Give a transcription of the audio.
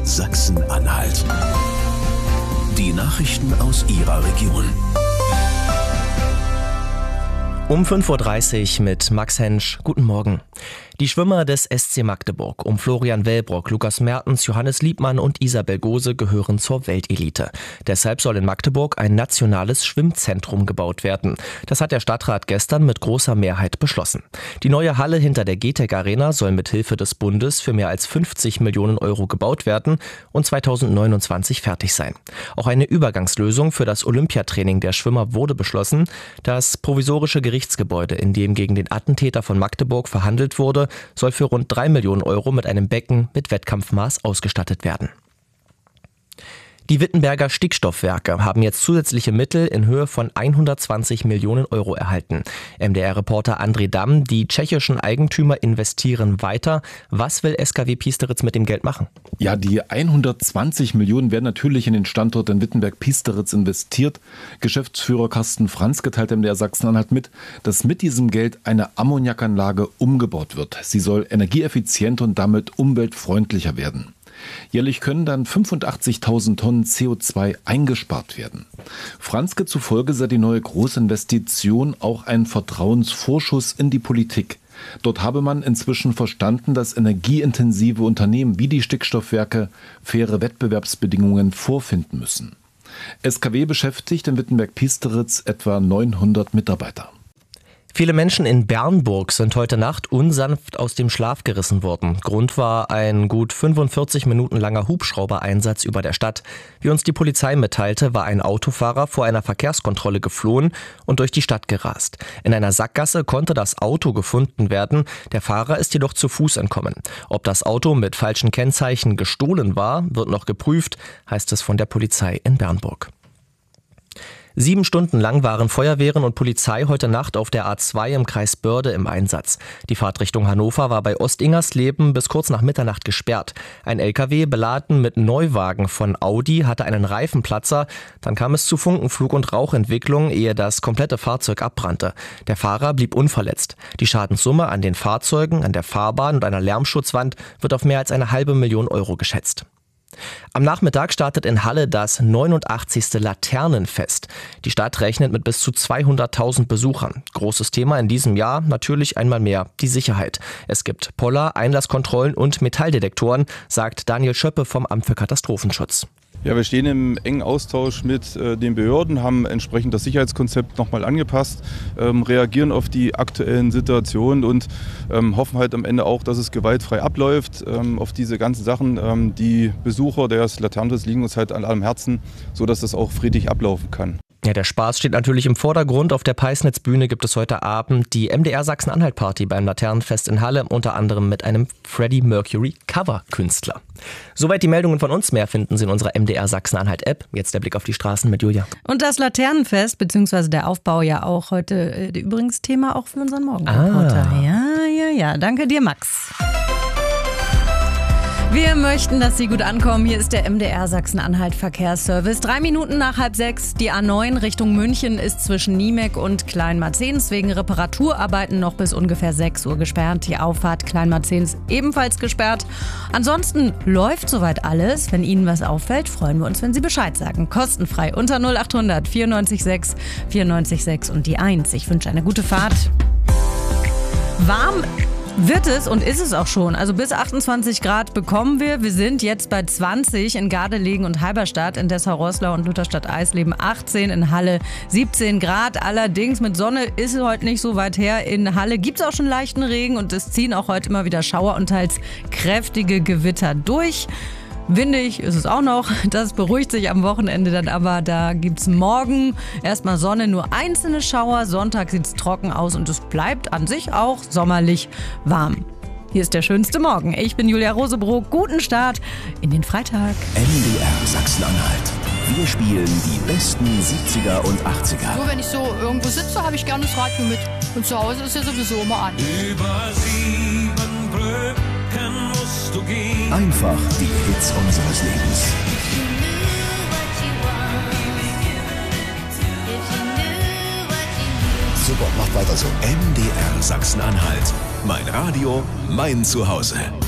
Sachsen-Anhalt. Die Nachrichten aus Ihrer Region. Um 5.30 Uhr mit Max Hensch. Guten Morgen. Die Schwimmer des SC Magdeburg um Florian Wellbrock, Lukas Mertens, Johannes Liebmann und Isabel Gose gehören zur Weltelite. Deshalb soll in Magdeburg ein nationales Schwimmzentrum gebaut werden. Das hat der Stadtrat gestern mit großer Mehrheit beschlossen. Die neue Halle hinter der GTEC Arena soll mit Hilfe des Bundes für mehr als 50 Millionen Euro gebaut werden und 2029 fertig sein. Auch eine Übergangslösung für das Olympiatraining der Schwimmer wurde beschlossen. Das provisorische Gerichtsgebäude, in dem gegen den Attentäter von Magdeburg verhandelt wurde, soll für rund 3 Millionen Euro mit einem Becken mit Wettkampfmaß ausgestattet werden. Die Wittenberger Stickstoffwerke haben jetzt zusätzliche Mittel in Höhe von 120 Millionen Euro erhalten. MDR-Reporter André Damm, die tschechischen Eigentümer investieren weiter. Was will SKW Piesteritz mit dem Geld machen? Ja, die 120 Millionen werden natürlich in den Standort in Wittenberg-Piesteritz investiert. Geschäftsführer Carsten Franzke teilte MDR Sachsen-Anhalt mit, dass mit diesem Geld eine Ammoniakanlage umgebaut wird. Sie soll energieeffizienter und damit umweltfreundlicher werden. Jährlich können dann 85.000 Tonnen CO2 eingespart werden. Franzke zufolge sei die neue Großinvestition auch ein Vertrauensvorschuss in die Politik. Dort habe man inzwischen verstanden, dass energieintensive Unternehmen wie die Stickstoffwerke faire Wettbewerbsbedingungen vorfinden müssen. SKW beschäftigt in Wittenberg-Piesteritz etwa 900 Mitarbeiter. Viele Menschen in Bernburg sind heute Nacht unsanft aus dem Schlaf gerissen worden. Grund war ein gut 45 Minuten langer Hubschraubereinsatz über der Stadt. Wie uns die Polizei mitteilte, war ein Autofahrer vor einer Verkehrskontrolle geflohen und durch die Stadt gerast. In einer Sackgasse konnte das Auto gefunden werden. Der Fahrer ist jedoch zu Fuß entkommen. Ob das Auto mit falschen Kennzeichen gestohlen war, wird noch geprüft, heißt es von der Polizei in Bernburg. 7 Stunden lang waren Feuerwehren und Polizei heute Nacht auf der A2 im Kreis Börde im Einsatz. Die Fahrt Richtung Hannover war bei Ostingersleben bis kurz nach Mitternacht gesperrt. Ein LKW beladen mit Neuwagen von Audi hatte einen Reifenplatzer. Dann kam es zu Funkenflug und Rauchentwicklung, ehe das komplette Fahrzeug abbrannte. Der Fahrer blieb unverletzt. Die Schadenssumme an den Fahrzeugen, an der Fahrbahn und einer Lärmschutzwand wird auf mehr als 500.000 Euro geschätzt. Am Nachmittag startet in Halle das 89. Laternenfest. Die Stadt rechnet mit bis zu 200.000 Besuchern. Großes Thema in diesem Jahr natürlich einmal mehr die Sicherheit. Es gibt Poller, Einlasskontrollen und Metalldetektoren, sagt Daniel Schöppe vom Amt für Katastrophenschutz. Ja, wir stehen im engen Austausch mit den Behörden, haben entsprechend das Sicherheitskonzept nochmal angepasst, reagieren auf die aktuellen Situationen und hoffen halt am Ende auch, dass es gewaltfrei abläuft. Auf diese ganzen Sachen, die Besucher des Laternenfestes liegen uns halt an allem Herzen, sodass das auch friedlich ablaufen kann. Ja, der Spaß steht natürlich im Vordergrund. Auf der Peisnitz-Bühne gibt es heute Abend die MDR Sachsen-Anhalt-Party beim Laternenfest in Halle, unter anderem mit einem Freddie Mercury-Cover-Künstler. Soweit die Meldungen von uns. Mehr finden Sie in unserer MDR Sachsen-Anhalt-App. Jetzt der Blick auf die Straßen mit Julia. Und das Laternenfest, beziehungsweise der Aufbau ja auch heute übrigens Thema auch für unseren Morgenreporter. Ja. Danke dir, Max. Wir möchten, dass Sie gut ankommen. Hier ist der MDR Sachsen-Anhalt Verkehrsservice. 3 Minuten nach 5:30. Die A9 Richtung München ist zwischen Niemek und Kleinmarzens wegen Reparaturarbeiten noch bis ungefähr 6 Uhr gesperrt. Die Auffahrt Kleinmarzens ebenfalls gesperrt. Ansonsten läuft soweit alles. Wenn Ihnen was auffällt, freuen wir uns, wenn Sie Bescheid sagen. Kostenfrei unter 0800 94 6 94 6 und die 1. Ich wünsche eine gute Fahrt. Warm wird es und ist es auch schon. Also bis 28 Grad bekommen wir. Wir sind jetzt bei 20 in Gardelegen und Halberstadt, in Dessau-Roßlau und Lutherstadt-Eisleben 18, in Halle 17 Grad. Allerdings mit Sonne ist es heute nicht so weit her. In Halle gibt es auch schon leichten Regen und es ziehen auch heute immer wieder Schauer und teils kräftige Gewitter durch. Windig ist es auch noch, das beruhigt sich am Wochenende dann aber. Da gibt's morgen erstmal Sonne, nur einzelne Schauer. Sonntag sieht's trocken aus und es bleibt an sich auch sommerlich warm. Hier ist der schönste Morgen. Ich bin Julia Rosebrock. Guten Start in den Freitag. MDR Sachsen-Anhalt. Wir spielen die besten 70er und 80er. Nur wenn ich so irgendwo sitze, habe ich gerne das Radio mit. Und zu Hause ist ja sowieso immer an. Über 7 Brücken musst du gehen. Einfach die Hits unseres Lebens. Super, macht weiter so. MDR Sachsen-Anhalt. Mein Radio, mein Zuhause.